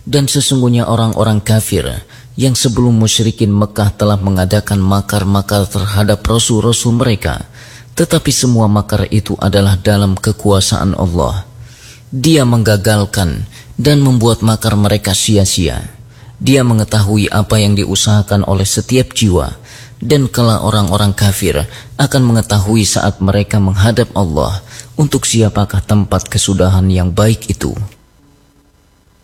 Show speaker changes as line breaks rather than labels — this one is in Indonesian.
Dan sesungguhnya orang-orang kafir yang sebelum musyrikin Mekah telah mengadakan makar-makar terhadap rasul-rasul mereka, tetapi semua makar itu adalah dalam kekuasaan Allah. Dia menggagalkan dan membuat makar mereka sia-sia. Dia mengetahui apa yang diusahakan oleh setiap jiwa, dan kelak orang-orang kafir akan mengetahui saat mereka menghadap Allah untuk siapakah tempat kesudahan yang baik itu.